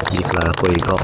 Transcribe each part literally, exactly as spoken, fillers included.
尼克莱会高。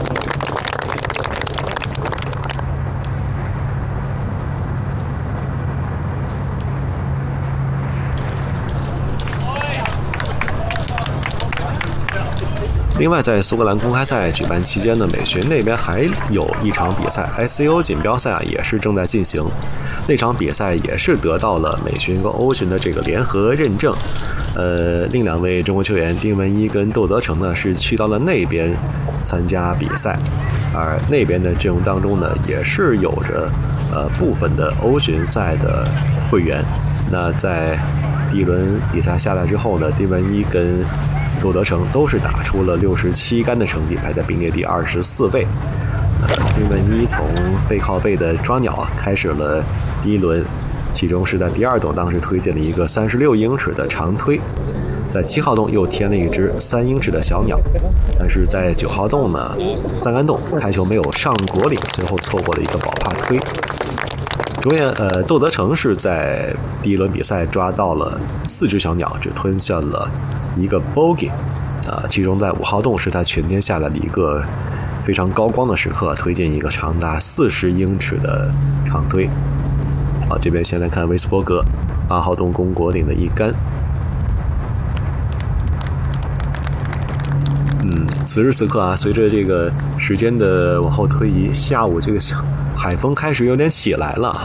另外，在苏格兰公开赛举办期间呢，美巡那边还有一场比赛 I C O 锦标赛啊，也是正在进行。那场比赛也是得到了美巡和欧巡的这个联合认证。呃，另两位中国球员丁文一跟窦德成呢，是去到了那边参加比赛，而那边的阵容当中呢，也是有着呃部分的欧巡赛的会员。那在第一轮比赛下来之后呢，丁文一跟窦德成都是打出了六十七杆的成绩，排在并列第二十四位。呃，丁文一从背靠背的抓鸟啊开始了第一轮，其中是在第二洞当时推进了一个三十六英尺的长推，在七号洞又添了一只三英尺的小鸟，但是在九号洞呢，三杆洞开球没有上果岭，最后错过了一个保帕推。中间呃，窦德成是在第一轮比赛抓到了四只小鸟，只吞下了一个 bogey， 啊、呃，其中在五号洞是他全天下来的一个非常高光的时刻，推进一个长达四十英尺的长推。好，这边先来看威斯伯格八号洞攻果岭的一杆。嗯，此时此刻啊，随着这个时间的往后推移，下午这个海风开始有点起来了。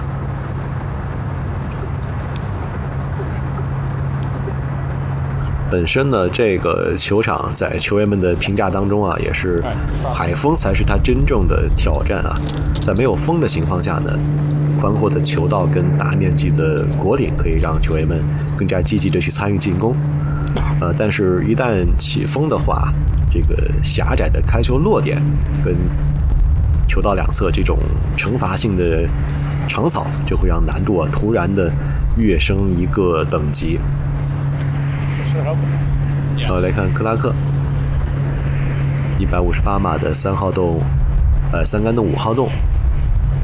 本身呢，这个球场在球员们的评价当中啊，也是海风才是他真正的挑战啊。在没有风的情况下呢，宽阔的球道跟大面积的果岭可以让球员们更加积极的去参与进攻。呃，但是一旦起风的话，这个狭窄的开球落点跟球道两侧这种惩罚性的长草，就会让难度啊突然的跃升一个等级。好，来看克拉克，一百五十八码的三号洞，呃，三杆洞五号洞，